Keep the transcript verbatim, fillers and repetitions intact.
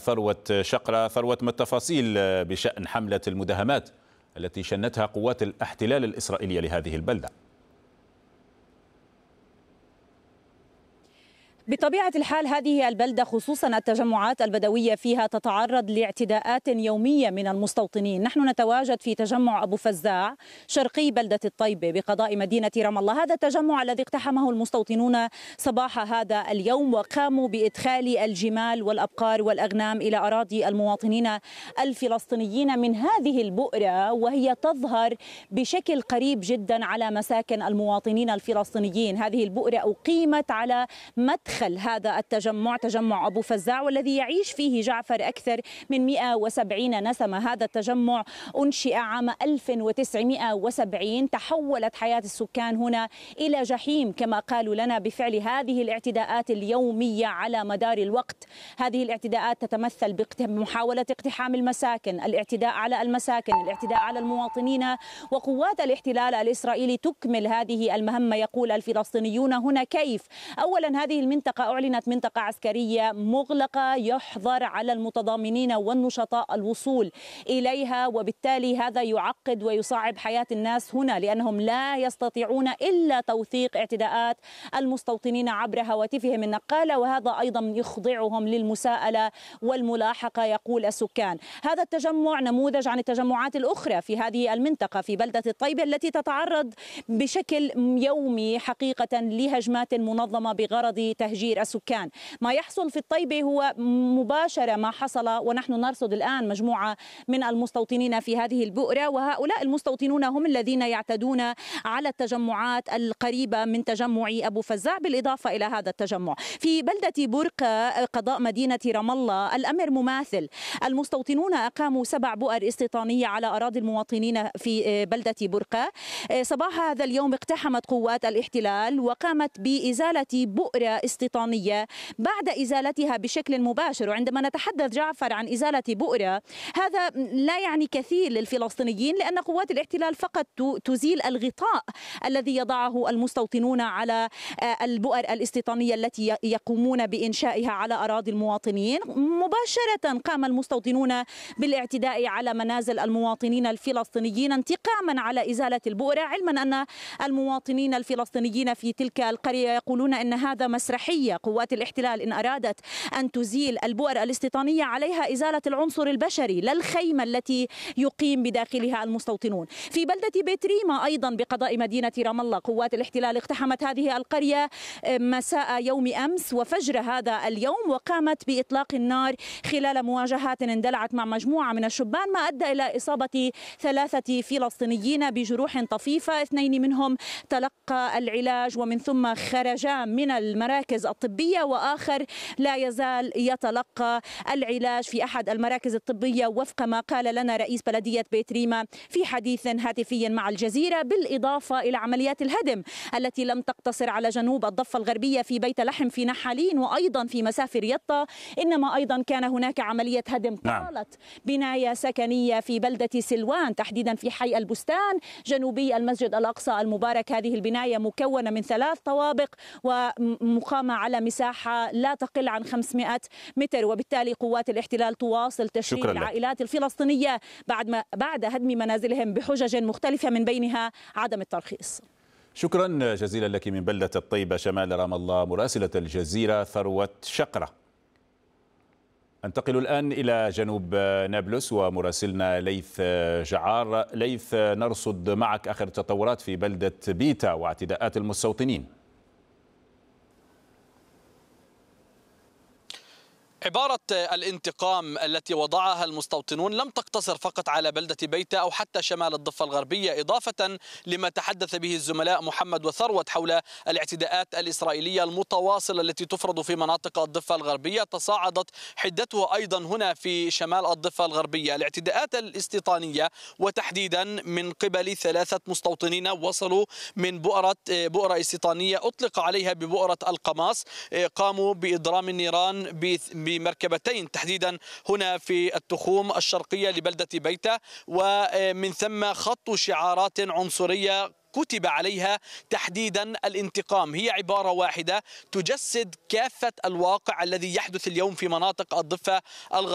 ثروت شقرة. ثروت، ما التفاصيل بشأن حملة المداهمات التي شنتها قوات الاحتلال الإسرائيلية لهذه البلدة؟ بطبيعة الحال هذه البلدة خصوصا التجمعات البدوية فيها تتعرض لاعتداءات يومية من المستوطنين. نحن نتواجد في تجمع أبو فزاع شرقي بلدة الطيبة بقضاء مدينة رام الله. هذا التجمع الذي اقتحمه المستوطنون صباح هذا اليوم وقاموا بإدخال الجمال والأبقار والأغنام إلى أراضي المواطنين الفلسطينيين من هذه البؤرة، وهي تظهر بشكل قريب جدا على مساكن المواطنين الفلسطينيين. هذه البؤرة أقيمت على مدخل هذا التجمع، تجمع أبو فزاع، والذي يعيش فيه جعفر أكثر من مئة وسبعين نسمة. هذا التجمع أنشئ عام ألف وتسعمئة وسبعين. تحولت حياة السكان هنا إلى جحيم كما قالوا لنا بفعل هذه الاعتداءات اليومية على مدار الوقت. هذه الاعتداءات تتمثل بمحاولة اقتحام المساكن، الاعتداء على المساكن، الاعتداء على المواطنين، وقوات الاحتلال الإسرائيلي تكمل هذه المهمة. يقول الفلسطينيون هنا كيف؟ أولا هذه المنطقة أعلنت منطقة عسكرية مغلقة يحظر على المتضامنين والنشطاء الوصول إليها، وبالتالي هذا يعقد ويصعب حياة الناس هنا لأنهم لا يستطيعون إلا توثيق اعتداءات المستوطنين عبر هواتفهم النقالة، وهذا أيضا يخضعهم للمساءلة والملاحقة يقول السكان. هذا التجمع نموذج عن التجمعات الأخرى في هذه المنطقة في بلدة الطيبة التي تتعرض بشكل يومي حقيقة لهجمات منظمة بغرض تهجير السكان. ما يحصل في الطيبة هو مباشرة ما حصل، ونحن نرصد الآن مجموعة من المستوطنين في هذه البؤرة، وهؤلاء المستوطنون هم الذين يعتدون على التجمعات القريبة من تجمع أبو فزاع بالإضافة إلى هذا التجمع. في بلدة برقة قضاء مدينة رام الله الأمر مماثل. المستوطنون أقاموا سبع بؤر استيطانية على أراضي المواطنين في بلدة برقة. صباح هذا اليوم اقتحمت قوات الاحتلال وقامت بإزالة بؤرة استيطانية بعد إزالتها بشكل مباشر. وعندما نتحدث جعفر عن إزالة بؤرة، هذا لا يعني كثير للفلسطينيين لأن قوات الاحتلال فقط تزيل الغطاء الذي يضعه المستوطنون على البؤر الاستيطانية التي يقومون بإنشائها على أراضي المواطنين. مباشرة قام المستوطنون بالاعتداء على منازل المواطنين الفلسطينيين انتقاما على إزالة البؤرة، علما أن المواطنين الفلسطينيين في تلك القرية يقولون أن هذا مسرحية. قوات الاحتلال إن أرادت أن تزيل البؤر الاستيطانية عليها إزالة العنصر البشري لا الخيمة التي يقيم بداخلها المستوطنون. في بلدة بيت ريما أيضا بقضاء مدينة رام الله قوات الاحتلال اقتحمت هذه القرية مساء يوم أمس وفجر هذا اليوم، وقامت بإطلاق النار خلال مواجهات اندلعت مع مجموعة من الشبان ما أدى إلى إصابة ثلاثة فلسطينيين بجروح طفيفة. اثنين منهم تلقى العلاج ومن ثم خرجا من المراكز الطبية، وآخر لا يزال يتلقى العلاج في أحد المراكز الطبية وفق ما قال لنا رئيس بلدية بيت ريما في حديث هاتفي مع الجزيرة، بالإضافة إلى عمليات الهدم التي لم تقتصر على جنوب الضفة الغربية في بيت لحم في نحالين وأيضا في مسافر يطا، إنما أيضا كان هناك عملية هدم طالت بناية سكنية في بلدة سلوان تحديدا في حي البستان جنوبي المسجد الأقصى المبارك. هذه البناية مكونة من ثلاث طوابق ومقامة على مساحة لا تقل عن خمسمئة متر، وبالتالي قوات الاحتلال تواصل تشريد العائلات الفلسطينية بعد ما بعد هدم منازلهم بحجج مختلفة من بينها عدم الترخيص. شكرا جزيلا لك من بلدة الطيبة شمال رام الله مراسلة الجزيرة ثروت شقرة. انتقل الآن إلى جنوب نابلس ومراسلنا ليث جعار. ليث، نرصد معك آخر التطورات في بلدة بيتا واعتداءات المستوطنين. عبارة الانتقام التي وضعها المستوطنون لم تقتصر فقط على بلدة بيتا أو حتى شمال الضفة الغربية، إضافة لما تحدث به الزملاء محمد وثروت حول الاعتداءات الإسرائيلية المتواصلة التي تفرض في مناطق الضفة الغربية. تصاعدت حدتها أيضا هنا في شمال الضفة الغربية. الاعتداءات الاستيطانية وتحديدا من قبل ثلاثة مستوطنين وصلوا من بؤرة بؤرة استيطانية أطلق عليها ببؤرة القماص، قاموا بإضرام النيران بمركبتين تحديدا هنا في التخوم الشرقية لبلدة بيتا، ومن ثم خطوا شعارات عنصرية كتب عليها تحديدا الانتقام. هي عبارة واحدة تجسد كافة الواقع الذي يحدث اليوم في مناطق الضفة الغربية.